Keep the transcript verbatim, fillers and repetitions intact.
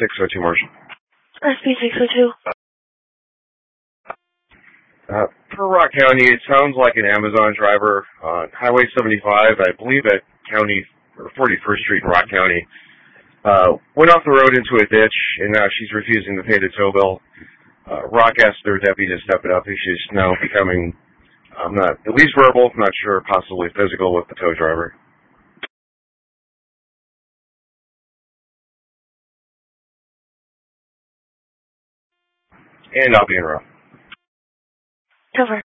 six oh two, Marshall. S B six oh two. Uh, per Rock County, it sounds like an Amazon driver on Highway seventy-five, I believe at County, or forty-first Street in Rock County. Uh, went off the road into a ditch, and now she's refusing to pay the tow bill. Uh, Rock asked their deputy to step it up. She's now becoming, I'm not, at least verbal, I'm not sure, possibly physical with the tow driver. And I'll be in route. Cover.